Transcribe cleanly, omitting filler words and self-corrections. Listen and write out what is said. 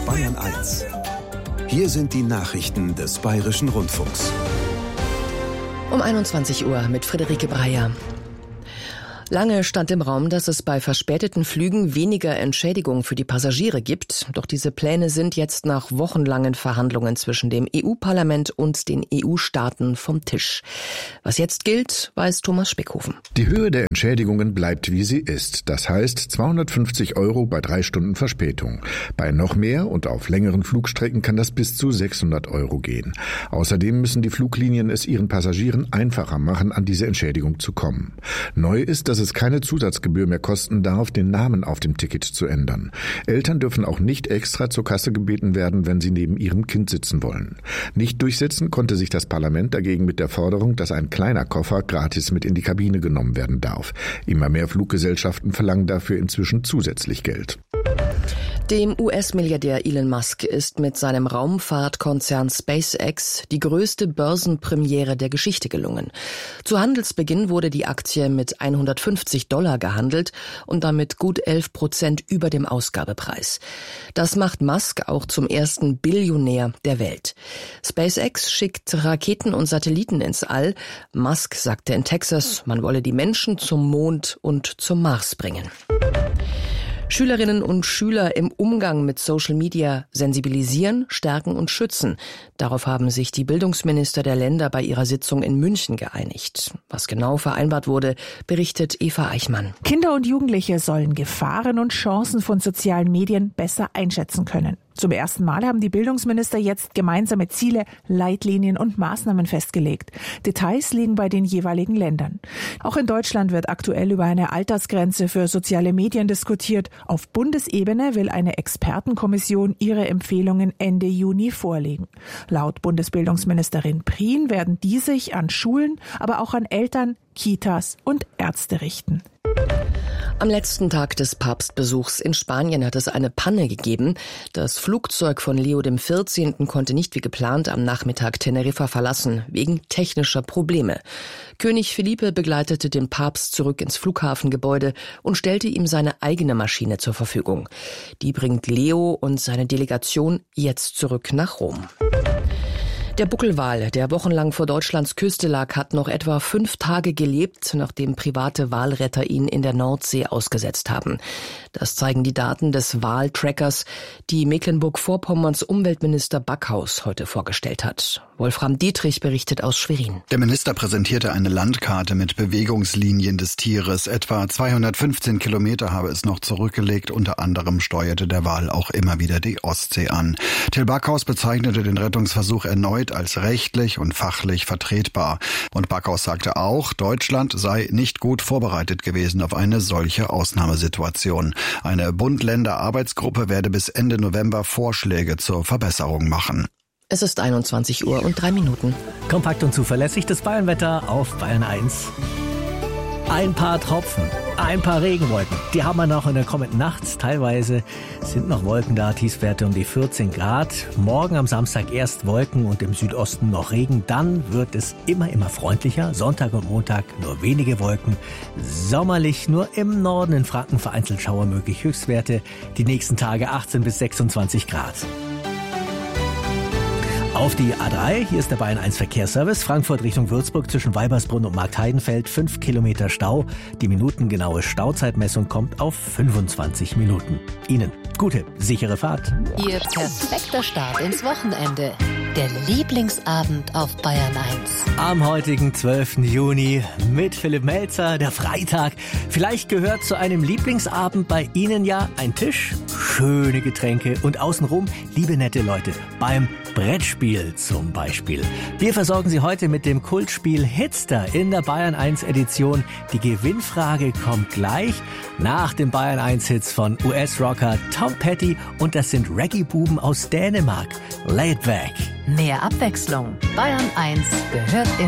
Bayern 1. Hier sind die Nachrichten des Bayerischen Rundfunks. Um 21 Uhr mit Friederike Breyer. Lange stand im Raum, dass es bei verspäteten Flügen weniger Entschädigung für die Passagiere gibt. Doch diese Pläne sind jetzt nach wochenlangen Verhandlungen zwischen dem EU-Parlament und den EU-Staaten vom Tisch. Was jetzt gilt, weiß Thomas Speckhofen. Die Höhe der Entschädigungen bleibt, wie sie ist. Das heißt 250 € bei 3 Stunden Verspätung. Bei noch mehr und auf längeren Flugstrecken kann das bis zu 600 € gehen. Außerdem müssen die Fluglinien es ihren Passagieren einfacher machen, an diese Entschädigung zu kommen. Neu ist, dass es keine Zusatzgebühr mehr kosten darf, den Namen auf dem Ticket zu ändern. Eltern dürfen auch nicht extra zur Kasse gebeten werden, wenn sie neben ihrem Kind sitzen wollen. Nicht durchsetzen konnte sich das Parlament dagegen mit der Forderung, dass ein kleiner Koffer gratis mit in die Kabine genommen werden darf. Immer mehr Fluggesellschaften verlangen dafür inzwischen zusätzlich Geld. Dem US-Milliardär Elon Musk ist mit seinem Raumfahrtkonzern SpaceX die größte Börsenpremiere der Geschichte gelungen. Zu Handelsbeginn wurde die Aktie mit $150 gehandelt und damit gut 11% über dem Ausgabepreis. Das macht Musk auch zum ersten Billionär der Welt. SpaceX schickt Raketen und Satelliten ins All. Musk sagte in Texas, man wolle die Menschen zum Mond und zum Mars bringen. Schülerinnen und Schüler im Umgang mit Social Media sensibilisieren, stärken und schützen. Darauf haben sich die Bildungsminister der Länder bei ihrer Sitzung in München geeinigt. Was genau vereinbart wurde, berichtet Eva Eichmann. Kinder und Jugendliche sollen Gefahren und Chancen von sozialen Medien besser einschätzen können. Zum ersten Mal haben die Bildungsminister jetzt gemeinsame Ziele, Leitlinien und Maßnahmen festgelegt. Details liegen bei den jeweiligen Ländern. Auch in Deutschland wird aktuell über eine Altersgrenze für soziale Medien diskutiert. Auf Bundesebene will eine Expertenkommission ihre Empfehlungen Ende Juni vorlegen. Laut Bundesbildungsministerin Prien werden die sich an Schulen, aber auch an Eltern, Kitas und Ärzte richten. Am letzten Tag des Papstbesuchs in Spanien hat es eine Panne gegeben. Das Flugzeug von Leo XIV. Konnte nicht wie geplant am Nachmittag Teneriffa verlassen, wegen technischer Probleme. König Felipe begleitete den Papst zurück ins Flughafengebäude und stellte ihm seine eigene Maschine zur Verfügung. Die bringt Leo und seine Delegation jetzt zurück nach Rom. Der Buckelwal, der wochenlang vor Deutschlands Küste lag, hat noch etwa 5 Tage gelebt, nachdem private Walretter ihn in der Nordsee ausgesetzt haben. Das zeigen die Daten des Waltrackers, die Mecklenburg-Vorpommerns Umweltminister Backhaus heute vorgestellt hat. Wolfram Dietrich berichtet aus Schwerin. Der Minister präsentierte eine Landkarte mit Bewegungslinien des Tieres. Etwa 215 Kilometer habe es noch zurückgelegt. Unter anderem steuerte der Wal auch immer wieder die Ostsee an. Till Backhaus bezeichnete den Rettungsversuch erneut als rechtlich und fachlich vertretbar. Und Backhaus sagte auch, Deutschland sei nicht gut vorbereitet gewesen auf eine solche Ausnahmesituation. Eine Bund-Länder-Arbeitsgruppe werde bis Ende November Vorschläge zur Verbesserung machen. Es ist 21 Uhr und 3 Minuten. Kompakt und zuverlässig das Bayernwetter auf Bayern 1. Ein paar Tropfen, ein paar Regenwolken. Die haben wir noch in der kommenden Nacht. Teilweise sind noch Wolken da, Tiefstwerte um die 14 Grad. Morgen am Samstag erst Wolken und im Südosten noch Regen. Dann wird es immer freundlicher. Sonntag und Montag nur wenige Wolken. Sommerlich nur im Norden in Franken vereinzelt Schauer möglich. Höchstwerte die nächsten Tage 18 bis 26 Grad. Auf die A3, hier ist der Bayern 1 Verkehrsservice, Frankfurt Richtung Würzburg zwischen Weibersbrunn und Marktheidenfeld, 5 Kilometer Stau. Die minutengenaue Stauzeitmessung kommt auf 25 Minuten. Ihnen gute, sichere Fahrt. Ihr perfekter Start ins Wochenende. Der Lieblingsabend auf Bayern 1. Am heutigen 12. Juni mit Philipp Melzer, der Freitag. Vielleicht gehört zu einem Lieblingsabend bei Ihnen ja ein Tisch, schöne Getränke und außenrum liebe nette Leute beim Brettspiel zum Beispiel. Wir versorgen Sie heute mit dem Kultspiel Hitster in der Bayern 1 Edition. Die Gewinnfrage kommt gleich nach den Bayern 1 Hits von US-Rocker Tom Petty und das sind Reggae-Buben aus Dänemark. Laid Back. Mehr Abwechslung. Bayern 1 gehört in